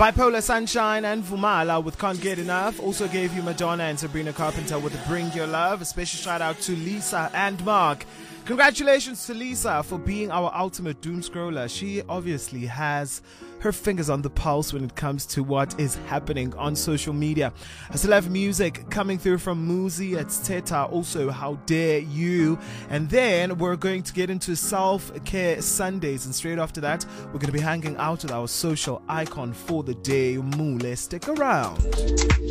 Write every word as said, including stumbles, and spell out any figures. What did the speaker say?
Bipolar Sunshine and Vumala with Can't Get Enough. Also gave you Madonna and Sabrina Carpenter with Bring Your Love. A special shout out to Lisa and Mark. Congratulations to Lisa for being our ultimate doom scroller. She obviously has her fingers on the pulse when it comes to what is happening on social media. I still have music coming through from Muzi at Teta. Also, How Dare You? And then we're going to get into Self-Care Sundays. And straight after that, we're going to be hanging out with our social icon for the day, Mule. Stick around.